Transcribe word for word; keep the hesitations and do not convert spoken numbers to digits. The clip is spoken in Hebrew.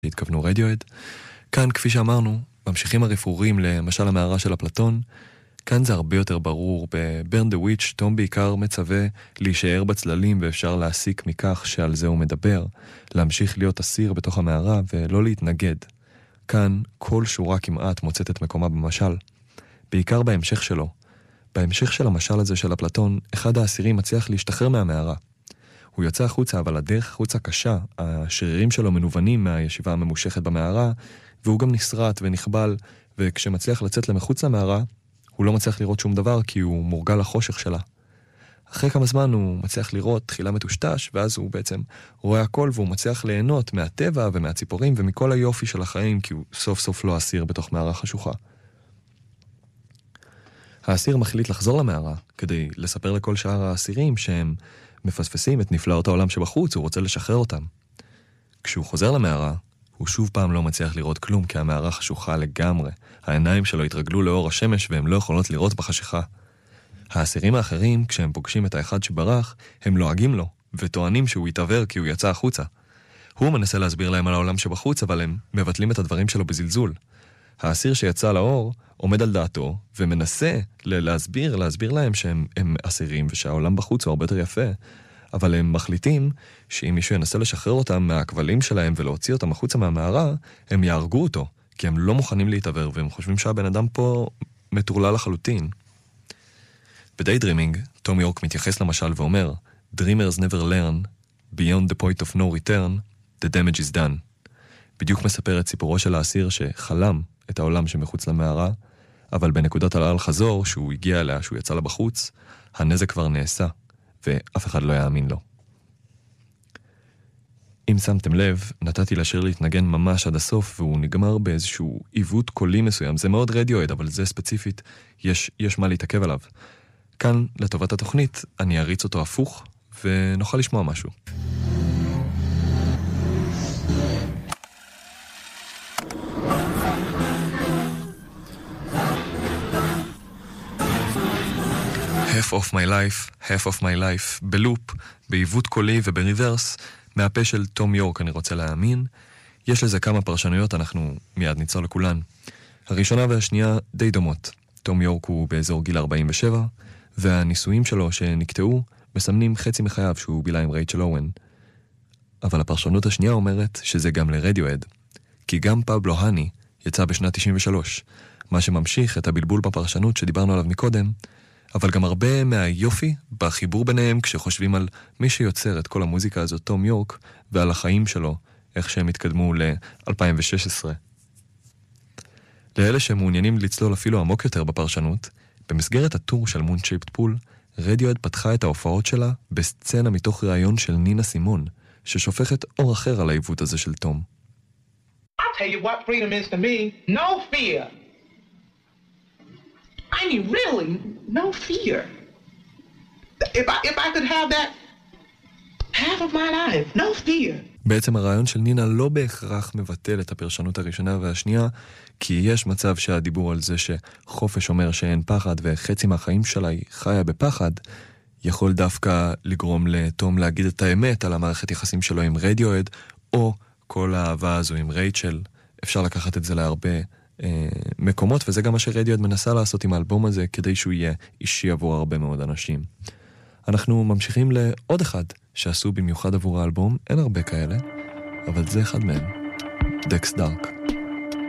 שהתכוונו רדיואד. כאן, כפי שאמרנו, ממשיכים הרפרורים למשל המערה של אפלטון. כאן זה הרבה יותר ברור. ב-Burn the Witch, תום בעיקר מצווה להישאר בצללים, ואפשר להסיק מכך שעל זה הוא מדבר, להמשיך להיות אסיר בתוך המערה ולא להתנגד. כאן כל שורה כמעט מוצאת את מקומה במשל. בעיקר בהמשך שלו. בהמשך של המשל הזה של אפלטון, אחד האסירים מצליח להשתחרר מהמערה. הוא יוצא החוצה, אבל הדרך החוצה קשה, השרירים שלו מנוונים מהישיבה הממושכת במערה, והוא גם נסרט ונכבל, וכשמצליח לצאת למחוץ למערה, הוא לא מצליח לראות שום דבר, כי הוא מורגל לחושך שלה. אחרי כמה זמן הוא מצליח לראות תחילה מטושטש, ואז הוא בעצם רואה הכל, והוא מצליח ליהנות מהטבע ומהציפורים, ומכל היופי של החיים, כי הוא סוף סוף לא אסיר בתוך מערה חשוכה. האסיר מחליט לחזור למערה, כדי לספר לכל שאר האסירים שהם מפספסים את נפלאות העולם שבחוץ, הוא רוצה לשחרר אותם. כשהוא חוזר למערה, הוא שוב פעם לא מצליח לראות כלום, כי המערה חשוכה לגמרי. העיניים שלו התרגלו לאור השמש, והם לא יכולות לראות בחשיכה. האסירים האחרים, כשהם פוגשים את האחד שברח, הם לועגים לו, וטוענים שהוא יתעבר כי הוא יצא החוצה. הוא מנסה להסביר להם על העולם שבחוץ, אבל הם מבטלים את הדברים שלו בזלזול. האסיר שיצא לאור עומד על דעתו, ומנסה להסביר, להסביר להם שהם הם אסירים, ושהעולם בחוץ הוא הרבה יותר יפה, אבל הם מחליטים שאם מישהו ינסה לשחרר אותם מהכבלים שלהם ולהוציא אותם החוצה מהמערה, הם יהרגו אותו, כי הם לא מוכנים להתעבר, והם חושבים שהבן אדם פה מטורלל לחלוטין. בדיידרימינג, תום יורק מתייחס למשל ואומר, Dreamers never learn, beyond the point of no return, the damage is done. בדיוק מספר את סיפורו של האסיר שחלם את העולם שמחוץ למערה, אבל בנקודת הלאה חזור, שהוא הגיע אליה, שהוא יצא לה בחוץ, הנזק כבר נעשה, ואף אחד לא יאמין לו. אם שמתם לב, נתתי לשיר להתנגן ממש עד הסוף, והוא נגמר באיזשהו עיוות קולי מסוים. זה מאוד רדיואד, אבל זה ספציפית, יש, יש מה להתעכב עליו. כאן, לטובת התוכנית, אני אריץ אותו הפוך, ונוכל לשמוע משהו. Half of my life, half of my life, בלופ, בעיוות קולי ובריברס, מהפה של תום יורק אני רוצה להאמין. יש לזה כמה פרשנויות, אנחנו מיד ניצור לכולן. הראשונה והשנייה די דומות. תום יורק הוא באזור גיל ארבעים ושבע, והניסויים שלו שנקטעו מסמנים חצי מחייו שהוא בילה עם רייצ'ל אוון. אבל הפרשנות השנייה אומרת שזה גם לרדיואד, כי גם פבלו הני יצא בשנת תשעים ושלוש, מה שממשיך את הבלבול בפרשנות שדיברנו עליו מקודם, אבל גם הרבה מהיופי בחיבור ביניהם כשחושבים על מי שיוצר את כל המוזיקה הזאת, תום יורק, ועל החיים שלו, איך שהם התקדמו ל-אלפיים ושש עשרה. לאלה שמעוניינים לצלול אפילו עמוק יותר בפרשנות, במסגרת הטור של Moon Shaped Pool, רדיואד פתחה את ההופעות שלה בסצנה מתוך ראיון של נינה סימון, ששופכת אור אחר על העיוות הזה של תום. I'll tell you what freedom is to me. No fear. I mean, really, no fear. If I, if I could have that half of my life, no fear. בעצם הרעיון של נינה לא בהכרח מבטל את הפרשנות הראשונה והשנייה, כי יש מצב שהדיבור על זה שחופש אומר שאין פחד וחצי מהחיים שלה היא חיה בפחד, יכול דווקא לגרום לתום להגיד את האמת על המערכת יחסים שלו עם רדיואד, או כל האהבה הזו עם רייצ'ל. אפשר לקחת את זה להרבה אה, מקומות, וזה גם מה שרדיואד מנסה לעשות עם האלבום הזה, כדי שהוא יהיה אישי עבור הרבה מאוד אנשים. אנחנו ממשיכים לעוד אחד שעשו במיוחד עבור האלבום, אין הרבה כאלה, אבל זה אחד מהם, דקס דארק.